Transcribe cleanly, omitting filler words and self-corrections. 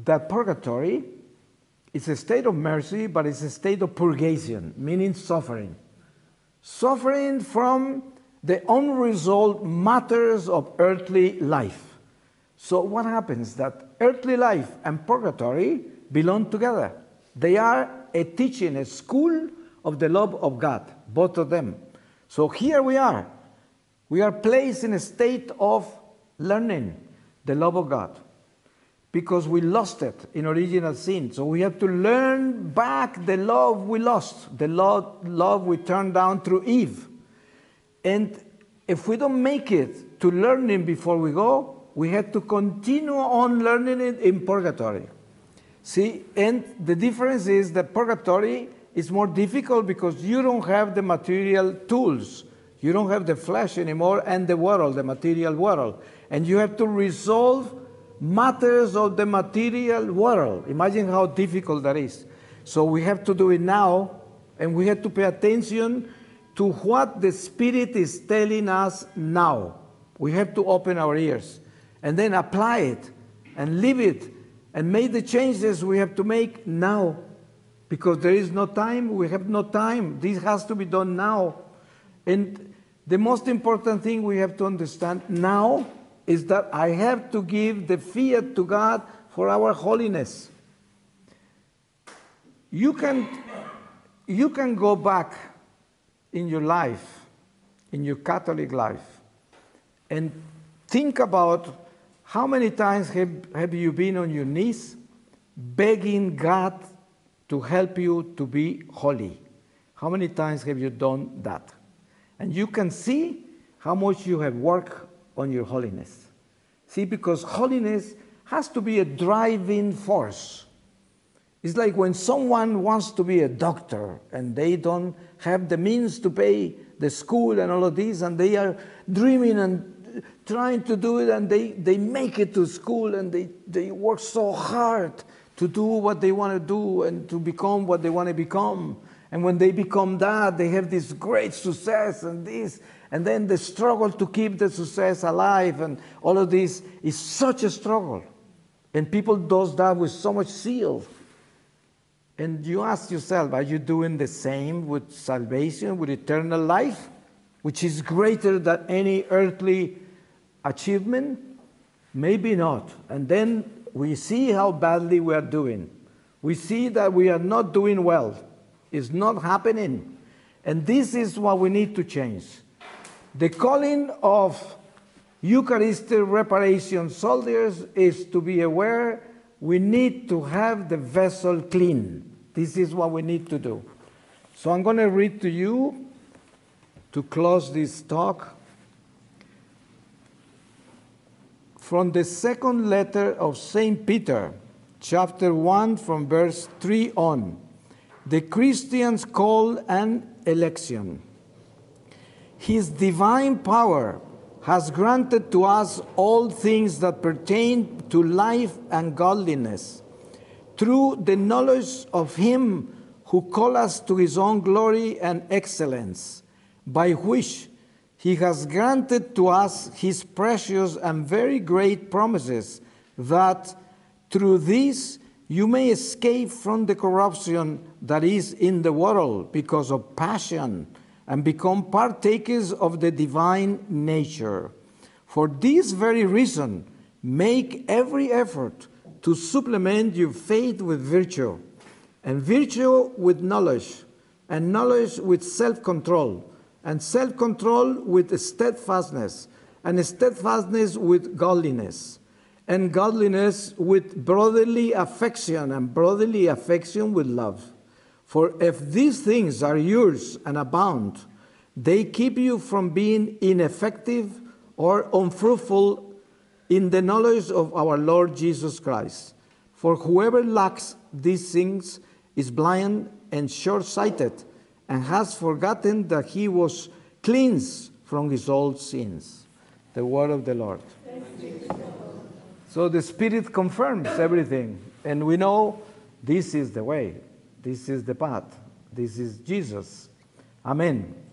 that purgatory is a state of mercy, but it's a state of purgation, meaning suffering. Suffering from the unresolved matters of earthly life. So what happens? That earthly life and purgatory belong together. They are a teaching, a school of the love of God, both of them. So here we are. We are placed in a state of learning the love of God because we lost it in original sin. So we have to learn back the love we lost, the love we turned down through Eve. And if we don't make it to learning before we go, we have to continue on learning it in purgatory. See, and the difference is that purgatory is more difficult because you don't have the material tools. You don't have the flesh anymore and the world, the material world. And you have to resolve matters of the material world. Imagine how difficult that is. So we have to do it now, and we have to pay attention to what the Spirit is telling us now. We have to open our ears and then apply it and live it and make the changes we have to make now. Because there is no time, we have no time. This has to be done now. And the most important thing we have to understand now is that I have to give the fiat to God for our holiness. You can go back in your life, in your Catholic life, and think about how many times have you been on your knees begging God to help you to be holy. How many times have you done that? And you can see how much you have worked on your holiness. See, because holiness has to be a driving force. It's like when someone wants to be a doctor and they don't have the means to pay the school and all of this, and they are dreaming and trying to do it, and they make it to school, and they work so hard to do what they want to do and to become what they want to become. And when they become that, they have this great success and this, and then the struggle to keep the success alive and all of this is such a struggle. And people do that with so much zeal. And you ask yourself, are you doing the same with salvation, with eternal life, which is greater than any earthly achievement? Maybe not. And then we see how badly we are doing. We see that we are not doing well. It's not happening. And this is what we need to change. The calling of Eucharistic reparation soldiers is to be aware we need to have the vessel clean. This is what we need to do. So I'm going to read to you, to close this talk, from the second letter of St. Peter, chapter 1, from verse 3 on. The Christian's call and election. His divine power has granted to us all things that pertain to life and godliness, through the knowledge of Him who called us to His own glory and excellence, by which He has granted to us His precious and very great promises, that through this you may escape from the corruption that is in the world because of passion, and become partakers of the divine nature. For this very reason, make every effort to supplement your faith with virtue, and virtue with knowledge, and knowledge with self-control, and self-control with steadfastness, and steadfastness with godliness, and godliness with brotherly affection, and brotherly affection with love. For if these things are yours and abound, they keep you from being ineffective or unfruitful in the knowledge of our Lord Jesus Christ. For whoever lacks these things is blind and short-sighted, and has forgotten that he was cleansed from his old sins. The word of the Lord. So the Spirit confirms everything, and we know this is the way. This is the path. This is Jesus. Amen.